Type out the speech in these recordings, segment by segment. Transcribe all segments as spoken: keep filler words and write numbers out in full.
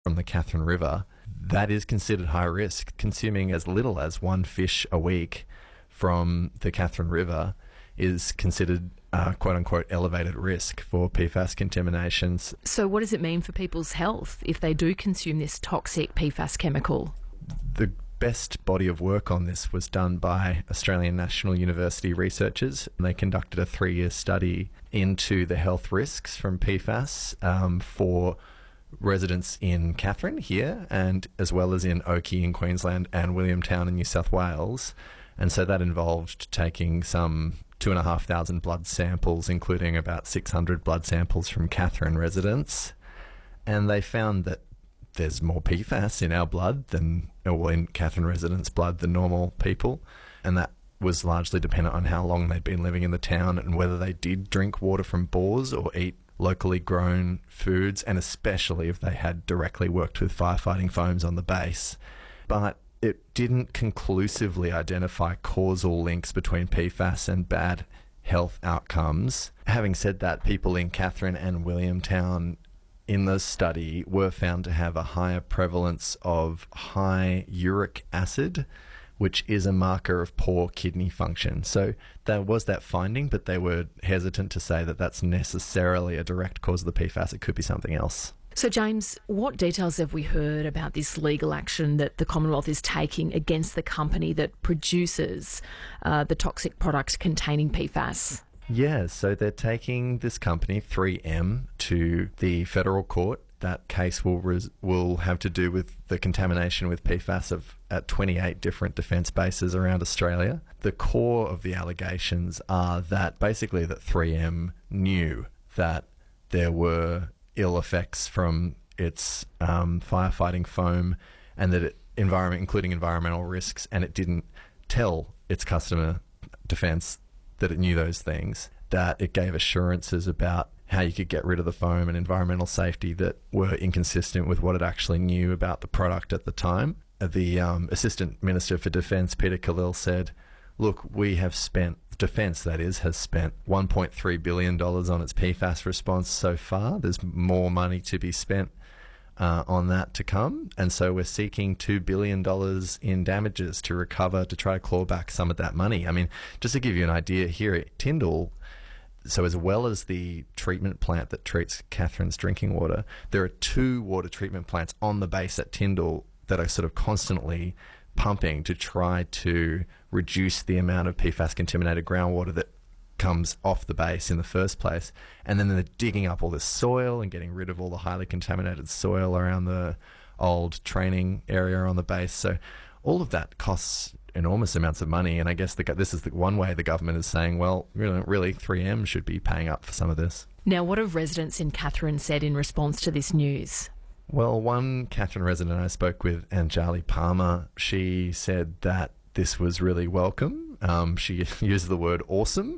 from the Katherine River, that is considered high risk. Consuming as little as one fish a week from the Katherine River is considered uh, quote-unquote elevated risk for P FAS contaminations. So what does it mean for people's health if they do consume this toxic P FAS chemical? The best body of work on this was done by Australian National University researchers. And they conducted a three-year study into the health risks from P FAS um, for residents in Katherine here, and as well as in Oakey in Queensland and Williamtown in New South Wales. And so that involved taking some two and a half thousand blood samples, including about six hundred blood samples from Katherine residents. And they found that there's more P FAS in our blood than, or in Katherine residents' blood than normal people. And that was largely dependent on how long they'd been living in the town and whether they did drink water from bores or eat locally grown foods, and especially if they had directly worked with firefighting foams on the base. But it didn't conclusively identify causal links between P FAS and bad health outcomes. Having said that, people in Katherine and Williamtown in the study were found to have a higher prevalence of high uric acid, which is a marker of poor kidney function. So there was that finding, but they were hesitant to say that that's necessarily a direct cause of the P FAS. It could be something else. So, James, what details have we heard about this legal action that the Commonwealth is taking against the company that produces uh, the toxic product containing P FAS? Yeah, so they're taking this company, three M, to the federal court. That case will res- will have to do with the contamination with P FAS of at twenty-eight different defence bases around Australia. The core of the allegations are that basically that three M knew that there were ill effects from its um, firefighting foam, and that it environment, including environmental risks, and it didn't tell its customer defence that it knew those things. That it gave assurances about how you could get rid of the foam and environmental safety that were inconsistent with what it actually knew about the product at the time. The um, Assistant Minister for Defence, Peter Khalil, said, look, we have spent, Defence that is, has spent one point three billion dollars on its P FAS response so far. There's more money to be spent uh, on that to come. And so we're seeking two billion dollars in damages to recover, to try to claw back some of that money. I mean, just to give you an idea, here at Tyndall, so as well as the treatment plant that treats Katherine's drinking water, there are two water treatment plants on the base at Tyndall that are sort of constantly pumping to try to reduce the amount of P FAS contaminated groundwater that comes off the base in the first place. And then they're digging up all this soil and getting rid of all the highly contaminated soil around the old training area on the base. So all of that costs enormous amounts of money, and I guess the, this is the one way the government is saying, well, really, really three M should be paying up for some of this. Now, what have residents in Katherine said in response to this news? Well, one Katherine resident I spoke with, Anjali Palmer, she said that this was really welcome. Um, she used the word awesome,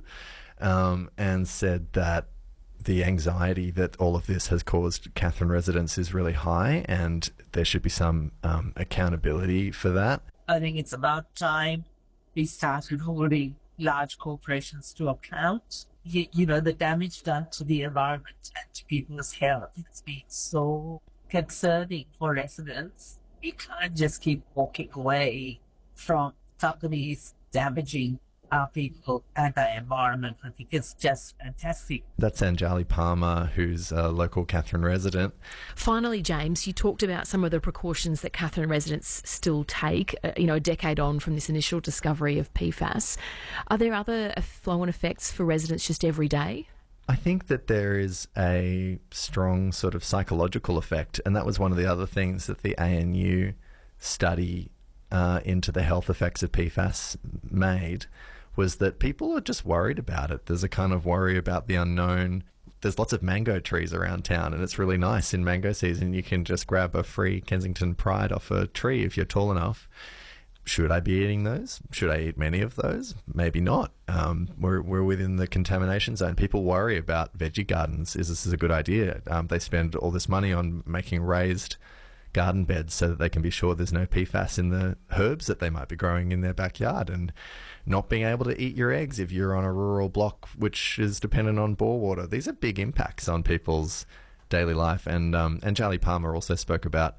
um, and said that the anxiety that all of this has caused Katherine residents is really high, and there should be some um, accountability for that. I think it's about time we started holding large corporations to account. You, you know, the damage done to the environment and to people's health has been so concerning for residents. We can't just keep walking away from companies damaging our people and our environment. I think it's just fantastic. That's Anjali Palmer, who's a local Katherine resident. Finally, James, you talked about some of the precautions that Katherine residents still take, uh, you know, a decade on from this initial discovery of P FAS. Are there other flow-on effects for residents just every day? I think that there is a strong sort of psychological effect, and that was one of the other things that the A N U study uh, into the health effects of P FAS made, was that people are just worried about it. There's a kind of worry about the unknown. There's lots of mango trees around town, and it's really nice in mango season. You can just grab a free Kensington Pride off a tree if you're tall enough. Should I be eating those? Should I eat many of those? Maybe not. Um, we're, we're within the contamination zone. People worry about veggie gardens. Is this a good idea? Um, they spend all this money on making raised garden beds so that they can be sure there's no P FAS in the herbs that they might be growing in their backyard, and not being able to eat your eggs if you're on a rural block which is dependent on bore water. These are big impacts on people's daily life. And um, and Charlie Palmer also spoke about